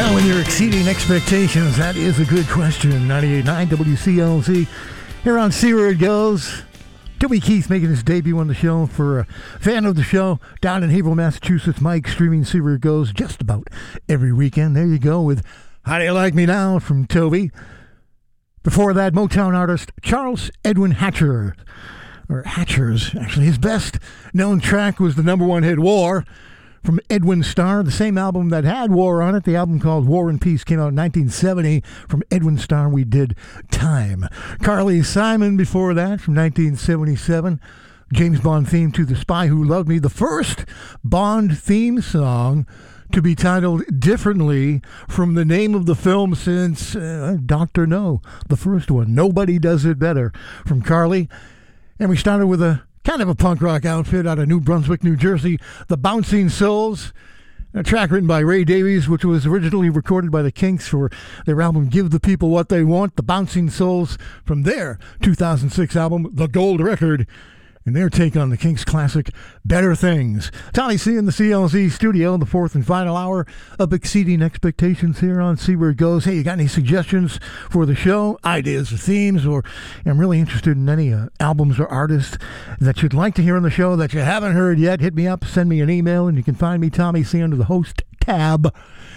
Well, when you're exceeding expectations, that is a good question. 98.9 WCLZ. Here on See Where It Goes. Toby Keith making his debut on the show. For a fan of the show, down in Haverhill, Massachusetts, Mike streaming See Where It Goes just about every weekend. There you go with How Do You Like Me Now from Toby. Before that, Motown artist Charles Edwin Hatcher. Or Hatchers, actually. His best known track was the number one hit, War, from Edwin Starr, the same album that had War on it. The album called War and Peace came out in 1970. From Edwin Starr, we did Time. Carly Simon before that, from 1977. James Bond theme to The Spy Who Loved Me, the first Bond theme song to be titled differently from the name of the film since Dr. No, the first one. Nobody Does It Better, from Carly. And we started with a kind of a punk rock outfit out of New Brunswick, New Jersey, the Bouncing Souls, a track written by Ray Davies, which was originally recorded by the Kinks for their album Give the People What They Want. The Bouncing Souls from their 2006 album, The Gold Record, and their take on the Kinks' classic Better Things. Tommy C in the CLZ studio, the fourth and final hour of exceeding expectations here on See Where It Goes. Hey, you got any suggestions for the show, ideas or themes, or I'm really interested in any albums or artists that you'd like to hear on the show that you haven't heard yet? Hit me up, send me an email, and you can find me, Tommy C, under the host tab,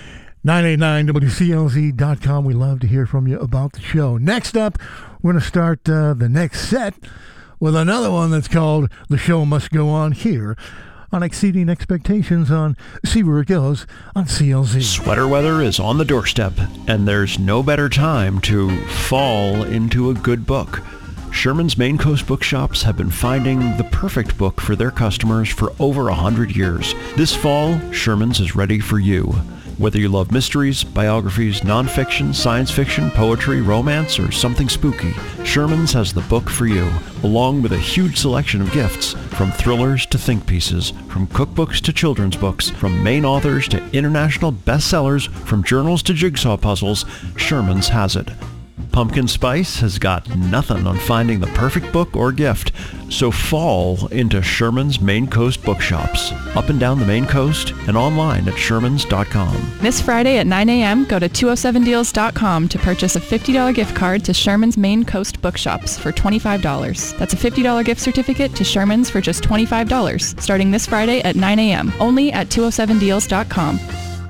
989WCLZ.com. We love to hear from you about the show. Next up, we're going to start the next set with another one that's called The Show Must Go On, here on Exceeding Expectations on See Where It Goes on CLZ. Sweater weather is on the doorstep, and there's no better time to fall into a good book. Sherman's Maine Coast Bookshops have been finding the perfect book for their customers for over 100 years. This fall, Sherman's is ready for you. Whether you love mysteries, biographies, nonfiction, science fiction, poetry, romance, or something spooky, Sherman's has the book for you, along with a huge selection of gifts, from thrillers to think pieces, from cookbooks to children's books, from Maine authors to international bestsellers, from journals to jigsaw puzzles. Sherman's has it. Pumpkin Spice has got nothing on finding the perfect book or gift, so fall into Sherman's Maine Coast Bookshops, up and down the Maine Coast and online at shermans.com. This Friday at 9 a.m., go to 207deals.com to purchase a $50 gift card to Sherman's Maine Coast Bookshops for $25. That's a $50 gift certificate to Sherman's for just $25, starting this Friday at 9 a.m., only at 207deals.com.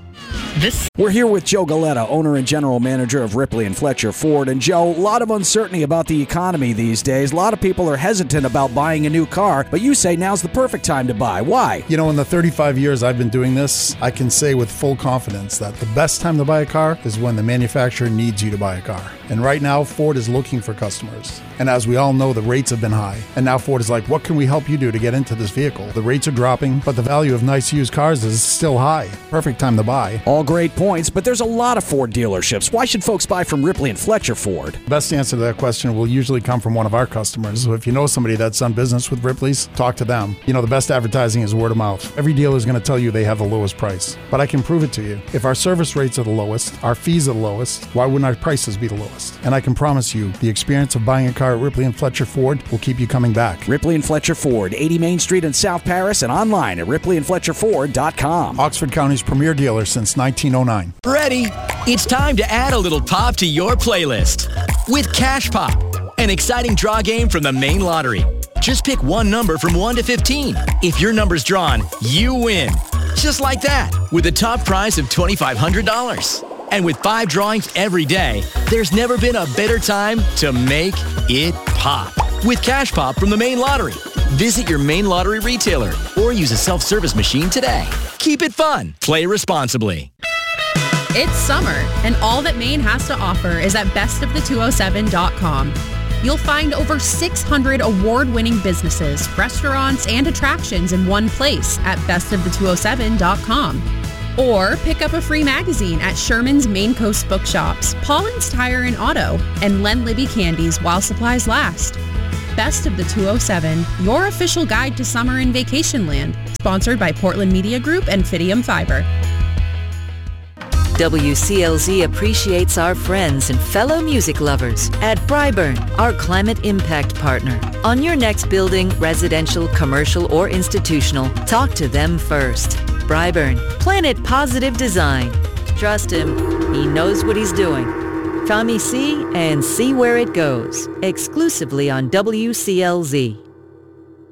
We're here with Joe Galetta, owner and general manager of Ripley and Fletcher Ford. And Joe, a lot of uncertainty about the economy these days. A lot of people are hesitant about buying a new car, but you say now's the perfect time to buy. Why? You know, in the 35 years I've been doing this, I can say with full confidence that the best time to buy a car is when the manufacturer needs you to buy a car. And right now, Ford is looking for customers. And as we all know, the rates have been high. And now Ford is like, what can we help you do to get into this vehicle? The rates are dropping, but the value of nice used cars is still high. Perfect time to buy. All great points, but there's a lot of Ford dealerships. Why should folks buy from Ripley and Fletcher Ford? Best answer to that question will usually come from one of our customers. So if you know somebody that's done business with Ripley's, talk to them. You know, the best advertising is word of mouth. Every dealer is going to tell you they have the lowest price, but I can prove it to you. If our service rates are the lowest, our fees are the lowest, why wouldn't our prices be the lowest? And I can promise you, the experience of buying a car at Ripley and Fletcher Ford will keep you coming back. Ripley and Fletcher Ford, 80 Main Street in South Paris, and online at ripleyandfletcherford.com. Oxford County's premier dealer since 1909. Ready? It's time to add a little pop to your playlist with Cash Pop, an exciting draw game from the Maine Lottery. Just pick one number from 1 to 15. If your number's drawn, you win. Just like that, with a top prize of $2,500. And with 5 drawings every day, there's never been a better time to make it pop. With Cash Pop from the Maine Lottery. Visit your Maine Lottery retailer or use a self-service machine today. Keep it fun. Play responsibly. It's summer, and all that Maine has to offer is at bestofthe207.com. You'll find over 600 award-winning businesses, restaurants, and attractions in one place at bestofthe207.com. Or pick up a free magazine at Sherman's Maine Coast Bookshops, Pauline's Tire and Auto, and Len Libby Candies while supplies last. Best of the 207, your official guide to summer in Vacationland. Sponsored by Portland Media Group and Fidium Fiber. WCLZ appreciates our friends and fellow music lovers at Bryburn, our climate impact partner. On your next building, residential, commercial, or institutional, talk to them first. Bryburn, Planet Positive Design. Trust him. He knows what he's doing. Tommy C. and See Where It Goes, exclusively on WCLZ.